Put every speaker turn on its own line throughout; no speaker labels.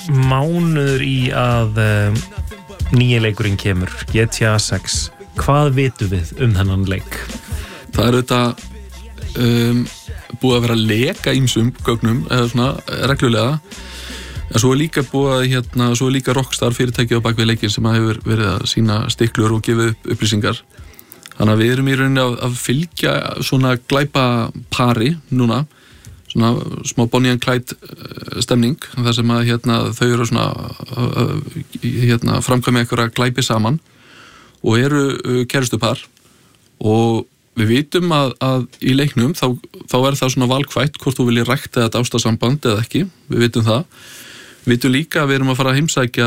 mánuður í að nýji leikurinn kemur, GTA 6. Hvað vitum við þennan leik?
Það þetta búið að vera að leka ýmsum gögnum eða svona reglulega. En svo líka svo líka Rockstar fyrirtæki á bakvið leikinn sem hefur verið að sýna stiklur og gefa upp upplýsingar. Þannig að við erum í rauninni að fylgja svona glæpapari núna, svona smá Bonnie and Clyde stemning, þar sem að þau eru svona framkvæmja einhverja glæpi saman og eru kærustupar og við vitum að í leiknum þá er það svona valkvætt hvort þú viljið rækta þetta ástarsamband eða ekki, við vitum það. Við vitum líka að við erum að fara að heimsækja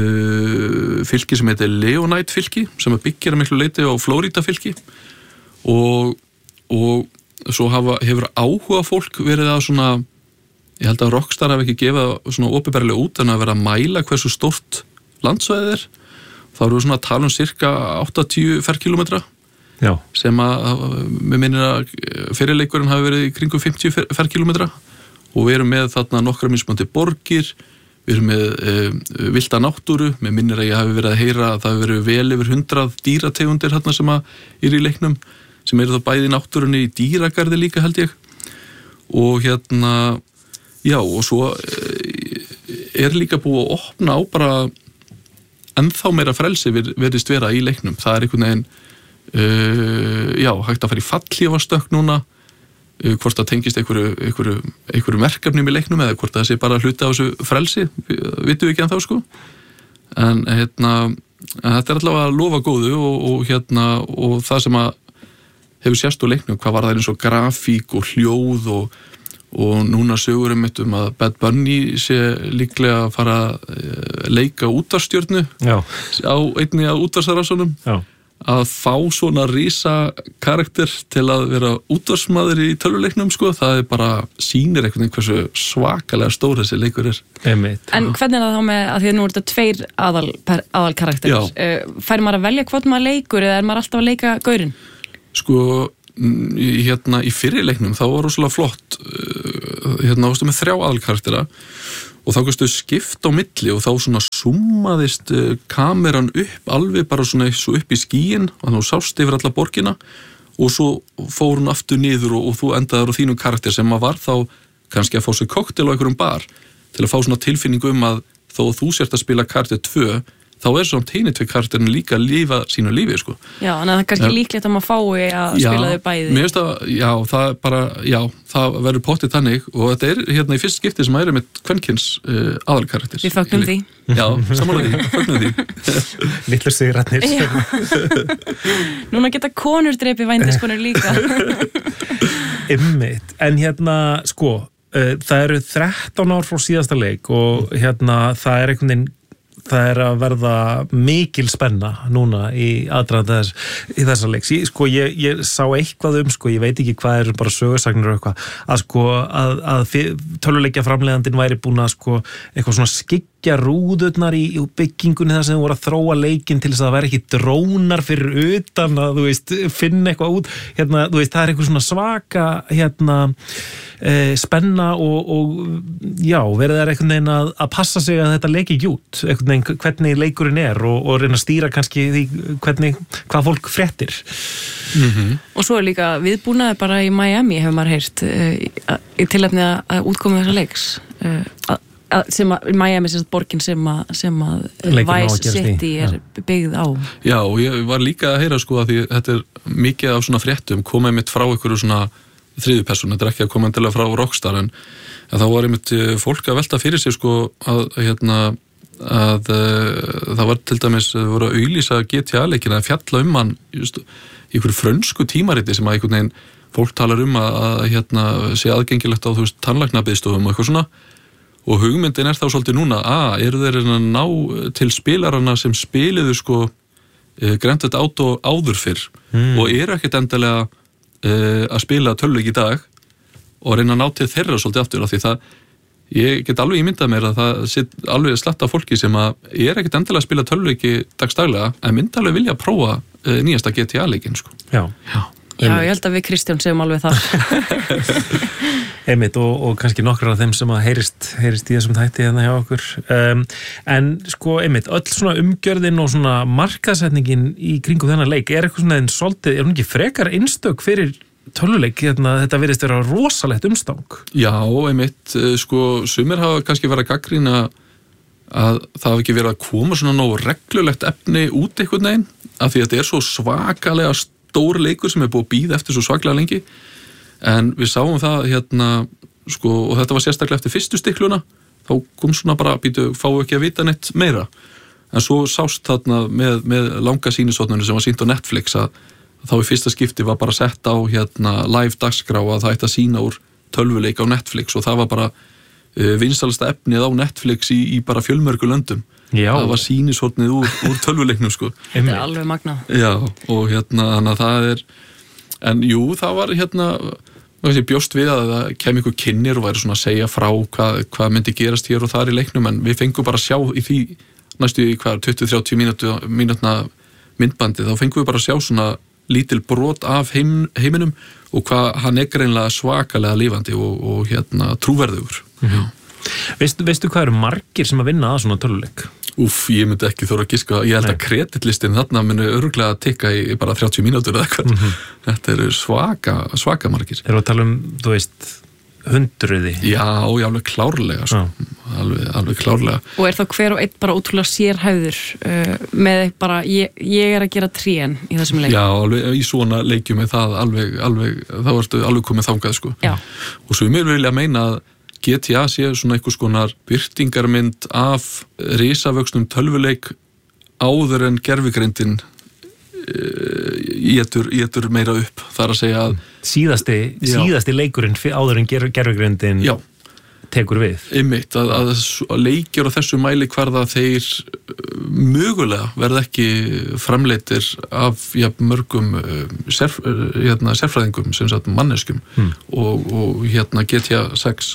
fylki sem heitir Leonite fylki sem byggir að miklu leyti á Florida fylki og svo hefur áhuga fólk verið að svona, ég held að Rockstar hafi ekki gefið svona opinberlega út en að vera að mæla hversu stórt landsvæðið er. Þá erum við svona að tala cirka 80 ferkilometra sem að við minnir að fyrirleikurinn hafi verið í kringum 50 ferkilometra og við erum með þarna nokkra mismunandi borgir. Við erum með villta náttúru, með minnir að ég hafi verið að heyra að það hafi verið vel yfir 100 dýrategundir þarna sem að eru í leiknum, sem eru þá bæði í náttúrunni í dýragarði líka held ég. Og og svo líka búið að opna á bara ennþá meira frelsi virðist vera í leiknum. Það einhvern veginn, hægt að fara í fallhlífastökk núna, hvort það tengist einhverju verkefni í leiknum eða hvort það sé bara hluti á þessu frelsi, vitum við ekki ennþá sko. En þetta allavega að lofa góðu og það sem að hefur sést á leiknum, hvað var það eins og grafík og hljóð og núna sögur að Bad Bunny sé líklega að fara að leika útvarpsstjörnu á einni af útvarpsrásunum. Að fá svona rísa karakter til að vera útvarpsmaður í tölvuleiknum sko, það bara sýnir einhvern veginn hversu svakalega stór þessi leikur er.
En hvernig það þá með að því að nú er þetta 2 aðal karakterir? Fær maður að velja hvort maður leikur eða er maður alltaf að leika gaurinn?
Sko, í fyrri leiknum þá var rosalega flott, varstu með 3 aðal karaktera og þá kannstu skipt á milli og þá svona summaðist kameran upp alveg bara svona svo upp í skíin og þá sást yfir alla borgina og svo fór hún aftur niður og þú endaður á þínum karakter sem að var þá kannski að fá sér kokteil á einhverjum bar til að fá svona tilfinningu að þó þú sért að spila karakter 2 þá samt hinir 2 karakterin líka að lifa sínu lífi sko.
Já, en það er kannski líklegt að maður fái að spila þau bæði.
Mér finnst að, það verður pottið þannig og þetta er í fyrst skipti sem að með kvenkyns aðalkarakter.
Við fögnum því.
Já, sammála því, fögnum því.
Litlu sigratnir.
Núna geta konur drepið vændiskonur líka.
Einmitt, en sko, það eru 13 ár frá síðasta leik og það er einhvern veginn það er að verða mikil spenna núna í aðdraganda þessa leiks. Sko, ég sá eitthvað sko, ég veit ekki hvað eru bara sögursagnir og eitthvað, að tölvuleikja framleiðandinn væri búin að sko, eitthvað svona skyggja rúðurnar í byggingunni þar sem þú voru að þróa leikinn til þess að það væri ekki drónar fyrir utan að, finna eitthvað út, það er eitthvað svona svaka, spenna og verið er einhvern veginn að passa sig að þetta leiki ekki út, einhvern veginn hvernig leikurinn er og reyna að stýra kannski því hvað fólk fréttir.
Og svo er líka viðbúnaði bara í Miami hefur maður heyrt í tilefni að útkomu þessa leiks sem að Miami sem borgin sem að Vice City er byggð á.
Já, og ég var líka að heyra sko að því þetta er mikið af svona fréttum komið mitt frá einhverju svona þriðju persónu, þetta er ekki að koma endilega frá Rockstar en þá var einmitt fólk að velta fyrir sig sko að það var til dæmis voru að auglýsa GTA-leikin að fjalla hann just, í einhverju frönsku tímariti sem að einhvern veginn fólk talar að sé aðgengilegt á tannlæknabiðstofum og eitthvað svona og hugmyndin er þá svolítið núna eru þeir að ná til spilarana sem spiliðu sko Grand Theft Auto áður fyrr og eru ekkert endilega að spila tölvuleik í dag og reyna að ná til þeirra svolítið aftur af því það, ég get alveg ímyndað mér að það sitt alveg slatt af fólki sem að er ekkert endilega að spila tölvuleiki dagstaglega en myndi alveg vilja að prófa nýjasta GTA-leikin sko.
Já.
Já, ég held að við Kristján segjum alveg það.
Einmitt og kannski nokkur af þeim sem að heyrist í þessum þætti hérna hjá okkur. En sko, einmitt, öll svona umgjörðin og svona markaðsetningin í kringum þennan leik eitthvað svona en svolítið, hún ekki frekar einstök fyrir tölvuleik, þetta virðist vera rosalegt umstang.
Já, einmitt, sko, sumir hafa kannski verið að gagnrýna að það hafi ekki verið að koma svona nógu reglulegt efni út einhvern veginn, af því að þetta er svo svakalega stór leikur sem er búið að bíða eftir svo svakalega lengi, en við sáum það sko, og þetta var sérstaklega eftir fyrstu stikluna, þá kom svona bara fáum ekki að vita neitt meira, en svo sást þarna með langa sýnisotnunni sem var sýnt á Netflix að þá í fyrsta skipti var bara sett á live dagskrá að það ætti að sýna úr tölvuleik á Netflix og það var bara vinsalasta efnið á Netflix í bara fjölmörgu löndum.
Já.
Það var sýnishornið úr tölvuleiknum sko.
Þetta er alveg magnað.
Já, og þannig að það er en jú, það var bjóst við að það kem ykkur kynnir og væri svona að segja frá hvað myndi gerast hér og þar í leiknum, en við fengum bara að sjá í því næstu í 20-30 mínútna myndbandi, þá fengum við bara að sjá svona lítil brot af heiminum og hvað hann er greinlega svakalega lifandi og trúverðugur.
Veistu hvað eru margir sem að vinna að svona tölvuleik?
Ég myndi ekki þóra að giska, ég held að kreditlistin þarna muni örugglega að tikka í bara 30 mínútur eða eitthvað. Þetta eru svaka margir.
Þeir eru að tala þú veist, hundruði?
Já, alveg klárlega sko. Alveg klárlega.
Og er þá hver og einn bara ótrúlega sérhæfður með bara, ég er að gera trén í þessum leik?
Já, alveg, í svona leikjum er það alveg þá ertu alveg komið þangað sko.
Já.
Og svo mér vilja meina að GTA sé svona einhvers konar birtingarmynd af risavöxnum tölvuleik áður en gervigreindin étur meira upp. Það er að segja að síðasti leikurinn áður en gervigreindin tekur við. Einmitt, að leikjur á þessu mælikvarða þeir mögulega verða ekki framleitir af mörgum sérfræðingum sem sagt manneskjum og GTA 6.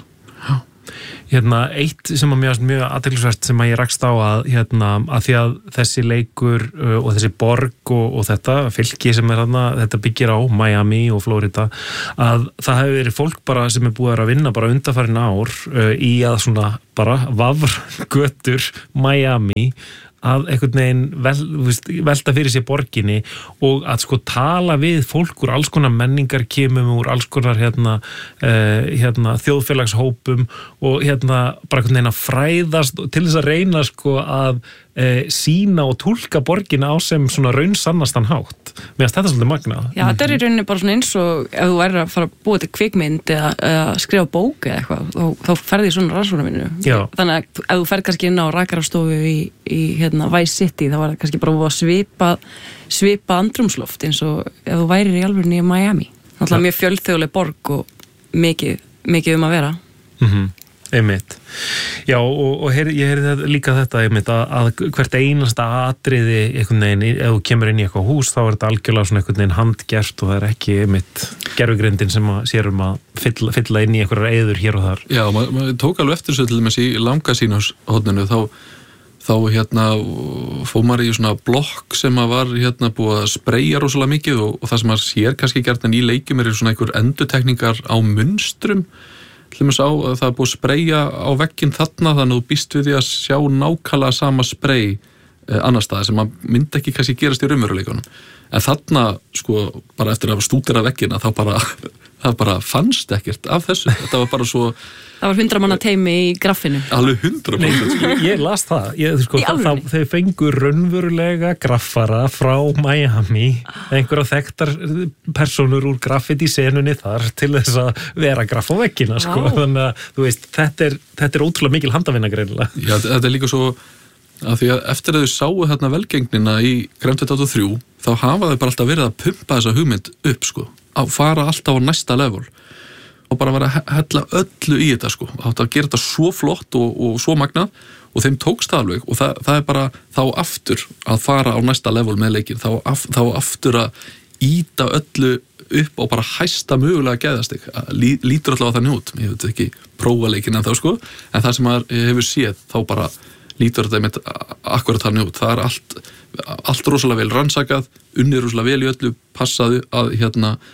Eitt sem að mjög athyglisvert sem að ég rakst á að því að þessi leikur og þessi borg og þetta fylki sem er þetta byggir á Miami og Florida, að það hefur verið fólk bara sem er búið að vinna bara undanfarin ár í að svona bara vafrgötur Miami að einhvern veginn velta fyrir sér borginni og að sko tala við fólk úr alls konar menningarkimum, úr alls konar þjóðfélagshópum og bara einhvern veginn að fræðast til þess að reyna sko að sína og túlka borgina á sem svona raunsannastan hátt. Mér finnst þetta svolítið magnað.
Já, þetta er í rauninni bara svona eins og ef þú væri að fara að búa til kvikmynd eða skrifa bók eða eitthvað, þá ferði í svona rannsóknarvinnu. Þannig að ef þú ferð kannski inn á rakarastofu í Vice City, þá var það kannski bara að svipa andrumsloft eins og ef þú værir í alvörunni í Miami. Náttúrulega mjög fjölþjóðleg borg og mikið að vera.
Einmitt. Já, og ég heyrði líka þetta einmitt að hvert einasta atriði einhvern veginn, ef þú kemur inn í eitthvað hús þá er þetta algjörlega svona einhvern veginn handgert og það er ekki einmitt gervigreindin sem sér að fylla inn í einhverjar eyður hér og þar. Já,
maður tók alveg eftir þessu til dæmis í langa sýnishorninu þá fór maður í svona blokk sem var búið að spreyja rosalega mikið og það sem maður sér kannski gjarnan í leikjum er svona einhver endurtekningar á munstrum. Til þess að það er búið að spreyja á vegginn þarna þannig að þú býst við því að sjá nákvæmlega sama sprey annar staði sem maður myndi ekki kannski gerast í raunveruleikunum. En þarna sko bara eftir að stúdera veggina það bara fannst ekkert af þessu. Þetta var bara svo
Það var 100 manna teimi í graffinu.
Alveg 100%.
Ég las það. Þau fengur raunverulega graffara frá Miami, einhverja þekktar persónur úr graffiti senunni þar til þess að vera graff á veggina. Þannig að þú veist, þetta er ótrúlega mikil handavinna greinilega. Já,
þetta er líka svo að því að eftir að þau sáu þarna velgengnina í Grand Theft Auto 3, þá hafa þau bara alltaf verið að pumpa þessa hugmynd upp, að fara alltaf á næsta level. Og bara vera að hella öllu í þetta átt að gera þetta svo flott og svo magnað og þeim tókst það alveg og það er bara þá aftur að fara á næsta level með leikinn, þá aftur að íta öllu upp og bara hæsta mögulega gæðastig, lítur alltaf á það nút, ég veit ekki prófa leikinn en þá en það sem maður hefur séð þá bara lítur þetta með akkurat það nút, það er allt rosalega vel rannsakað, unnið rosalega vel í öllu, passaðu að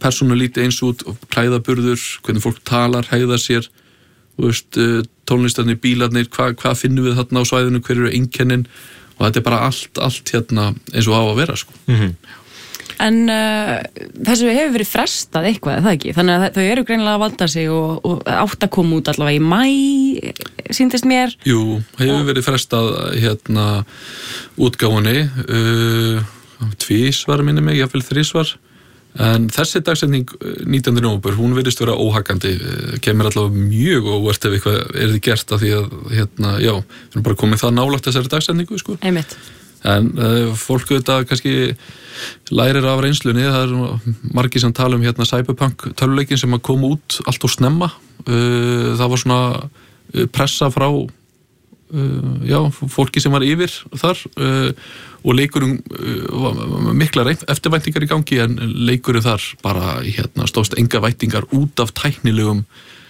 persónu líti eins út, klæðaburður, hvernig fólk talar, hegðar sér, tónlistarnir, bílarnir, hvað finnum við þarna á svæðinu, hver eru einkennin, og þetta bara allt hérna eins og á að vera, sko.
En þessu hefur verið frestað eitthvað, er það ekki? Þannig að þau eru greinilega að valda sig og átt að koma út allavega í maí, sýndist mér.
Jú, hefur verið frestað hérna útgáfunni, tvísvar minni mig, jafnvel þrísvar. En þessi dagsetning 19. nóvember, hún virðist vera óhaggandi, kemur allavega mjög óvart ef eitthvað er þið gert af því að, hérna, já, við erum bara komið það nálægt þessari dagsetningu, sko.
Einmitt.
En fólk auðvitað kannski lærir af reynslunni, það eru margir sem tala hérna Cyberpunk töluleikin sem að koma út allt og snemma, það var svona pressa frá fólki sem var yfir þar og leikurum miklar eftirvæntingar í gangi en leikurum þar bara hérna stóðst enga væntingar út af tæknilegum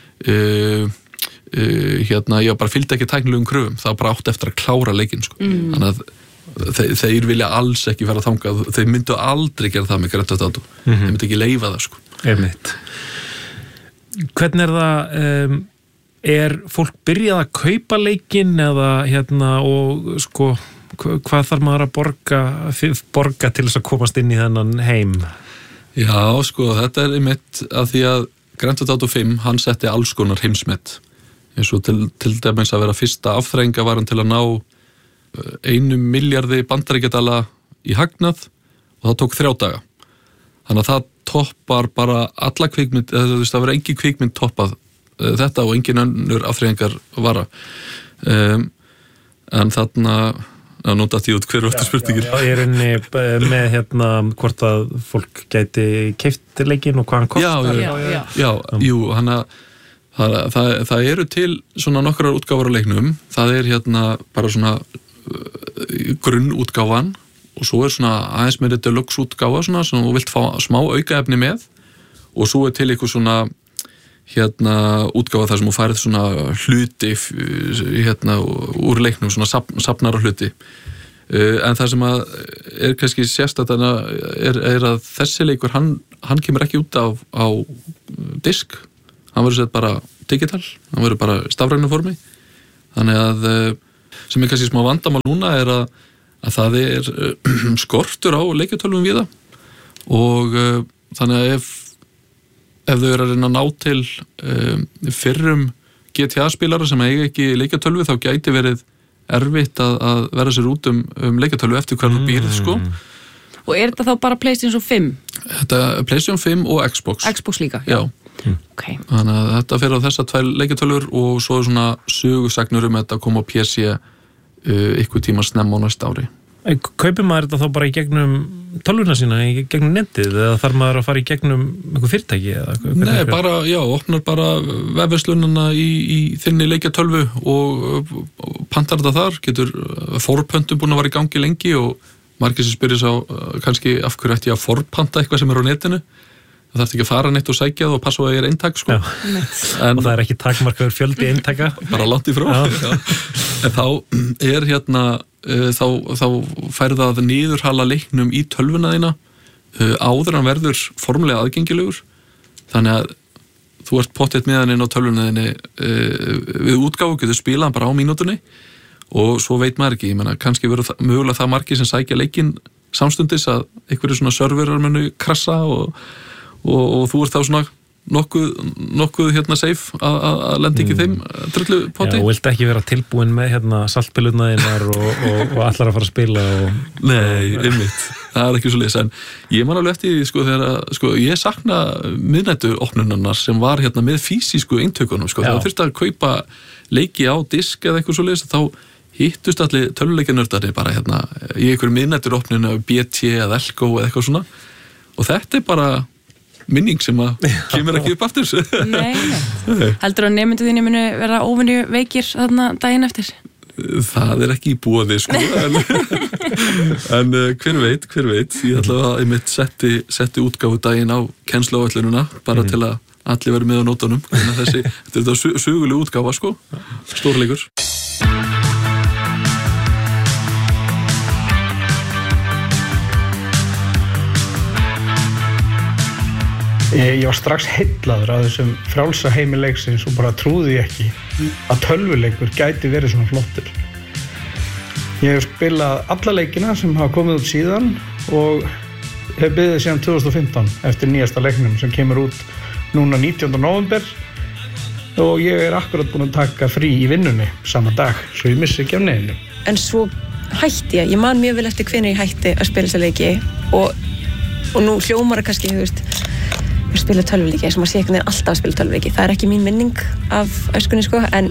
bara fylgdi ekki tæknilegum kröfum, það bara átt eftir að klára leikinn, sko. Þannig að þeir vilja alls ekki fara þangað, þeir myndu aldrei gera það með Grand Theft Auto, þeir myndu ekki leyfa það, sko.
Einmitt. Hvernig er það, er fólk byrjað að kaupa leikinn eða hérna og sko, hvað þarf maður að borga til þess að komast inn í þennan heim?
Já, sko, þetta er einmitt að því að Grand Theft Auto 5, hann setti alls konar heimsmet, eins og til dæmis að vera fyrsta afþrænga var hann til að ná 1 milljarði bandaríkjadala í hagnað og það tók 3 daga. Þannig að það toppar bara alla kvikmynd, það verður engin kvikmynd toppað þetta og engin önnur afþreyingar vara. En þarna að nota því út hver var þetta spurningir.
Já, ég er inni með hérna hvort að fólk gæti keypt leikinn og hvað hann kostar.
Já, jú, hann að það eru til svona nokkrar útgáfur á leiknum, það er hérna bara svona grunnútgáfan og svo er svona aðeins meiri deluxe útgáfa svona sem þú vilt fá smá aukaefni með og svo er til eitthvað svona hérna útgáfa þar sem þú færið svona hluti hérna úr leiknum, svona safnara hluti en það sem að er kannski sérstætt er að þessi leikur hann kemur ekki út á disk, hann verður sett bara digital, hann verður bara stafrænu formi, þannig að sem er kannski smá vandamál núna er að það er skortur á leikjatölvum við það og þannig að ef þau eru að reyna að ná til fyrrum GTA-spilara sem eiga ekki leikjatölvu þá gæti verið erfitt að vera sér út leikjatölvu eftir hver þú býrð, sko.
Og er þetta þá bara PlayStation 5?
Þetta er PlayStation 5 og Xbox.
Xbox líka?
Já.
Okay.
Þannig að þetta fer á þessa 2 leikjatölvur og svo er svona sögusagnur þetta að koma á PC ykkur tíma snemma á næsta ári.
Kaupir maður þetta þá bara í gegnum tölvuna sína, í gegnum netið eða þarf maður að fara í gegnum einhver fyrirtæki?
Nei, bara, opnar bara vefverslunina í þinni leikjatölvu og pantar þetta þar, getur forpöntum búin að vera í gangi lengi og margir sem spyrir sá kannski af hverju ætti ég að forpanta eitthvað sem er á netinu. Það þarf ekki að fara neitt og sækja það og passa að það er eintak, sko.
Og það er ekki takmarkaður fjöldi eintaka.
Bara langt í frá. En þá er hérna, þá færðu það niðurhala leiknum í tölvuna þína áður hann verður formulega aðgengilegur. Þannig að þú ert pottþétt með hann inn á tölvuna þinni við útgáfu, getur spilað hann bara á mínútunni og svo veit maður ekki, ég meina, kannski verður mögulega það margir sem sækja leikinn samstundis að einhverju svona serverar munu krassa og þú ert þá svona nokkuð hérna safe að lenda ekki þeim drullu potti.
Já, og vilt ekki vera tilbúin með hérna saltpilurnaðinnar og allar að fara að spila
Nei, einmitt, það er ekki svo leys en ég man alveg eftir sko þegar ég sakna miðnættu opnunarnar sem var hérna með físísku eintökunum sko, þegar þurfti að kaupa leiki á disk eða eitthvað svo leys þá hittust allir töluleikjanördarnir bara hérna í einhverju miðnættur opnun af BT eða Elko eða eitthvað svona og þetta er bara minning sem að kemur ekki upp aftur.
Nei. Heldur að nemendur þínu munu vera óvenju veikir þarna daginn eftir?
Það er ekki í boði sko en hver veit ég ætla að einmitt setti útgáfu daginn á kennsluáætlunina bara til að allir verið með á nótunum þetta er þetta söguleg útgáfa sko stórleikur.
Ég var strax heillaður af þessum frjálsa heimi leiksins og bara trúði ég ekki að tölvuleikur gæti verið svona flottur. Ég hef spilað alla leikina sem hafa komið út síðan og hef beðið síðan 2015 eftir nýjasta leiknum sem kemur út núna 19. november og ég akkurat búin að taka frí í vinnunni sama dag svo ég missi ekki af neinu.
En svo hætti ég man mjög vel eftir hvenær ég hætti að spila þessa leiki og nú hljómar það kannski, þú veist, spila tölvuleiki sem að sé einhvern veginn alltaf að spila tölvuleiki. Það er ekki mín minning af æskunni, sko, en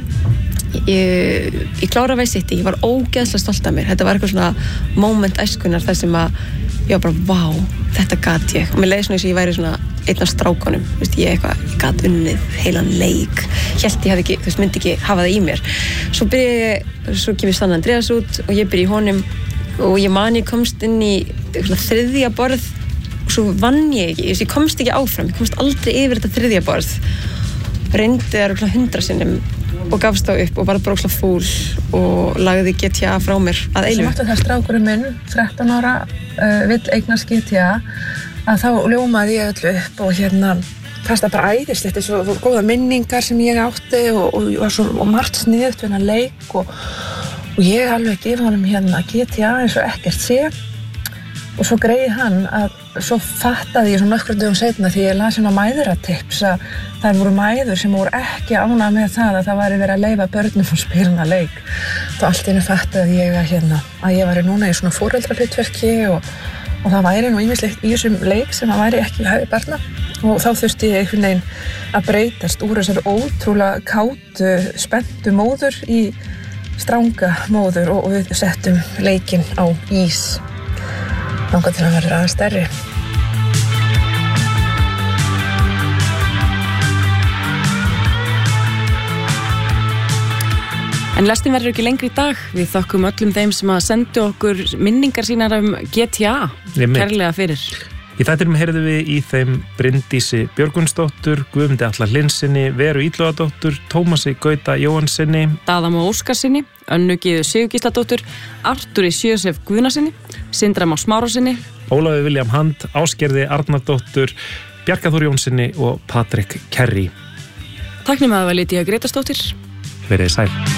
ég klára Vice City, ég var ógeðslega stolt af mér. Þetta var eitthvað svona moment æskunnar þar sem að ég var bara, vá, þetta gat ég. Og mér leiði svona eins og ég væri svona einn af strákunum, þú veist, ég gat unnið heilan leik. Hélt ég hefði ekki, þú veist, myndi ekki hafa það í mér. Svo kemur San Andreas út og ég byrja í honum og ég komst inn í þriðja borð og svo vann ég ekki, ég komst ekki áfram, ég komst aldrei yfir þetta þriðja borð. Reyndi það 100 sinnum og gafst þá upp og var bara fúl og lagði GTA frá mér að eilífu.
Sem átti það strákurinn minn, 13 ára, vill eignast GTA, að þá ljómaði ég öllu upp og fannst það bara æðislegt, svo góða minningar sem ég átti og margt sniðugt við hennar leik og ég alveg gef honum GTA eins og ekkert sé og svo greiði hann að svo fattaði ég svo nokkrum dögum seinna því ég las mæðratips að það voru mæður sem voru ekki ánægðar með það að það væri verið að leyfa börnum að spila hana leik. Þá allt í einu fattaði ég að ég væri núna í svona foreldrahlutverki og það væri nú ýmislegt í þessum leik sem að væri ekki við hæfi barna og þá þurfti ég einhvern veginn að breytast úr þessari ótrúlega kátu, spenntu móður í stranga móður og við settum leikinn á ís þangað til að vera aðeins stærri.
En lestin verður ekki lengri í dag. Við þökkum öllum þeim sem að sendu okkur minningar sínar GTA. Kærlega fyrir.
Í þættinum heyrðum við í þeim Bryndísi Björgunsdóttur, Guðmundi Atla Linsinni, Veru Íllugadóttur, Tómasi Gauta Jóhansinni,
Daðam og Óskarsinni, Önnu Gyðu Sigurgísladóttur, Artúri Sjösef Guðnasinni, Sindra Má Smárasinni,
Ólafi William Hand, Ásgerði Arnardóttur, Bjarkaþór Jónsinni og Patrik Kerry.
Tæknimaður var Lídía Grétarsdóttir.
Verið sæl.